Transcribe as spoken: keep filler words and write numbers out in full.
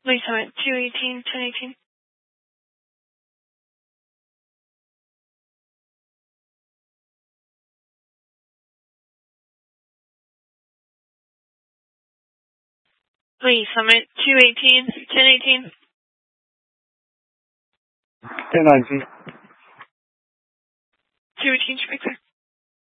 Wait, sorry, two eighteen, ten eighteen. Please, Summit, two eighteen, ten eighteen. ten nineteen. two eighteen, Spectre.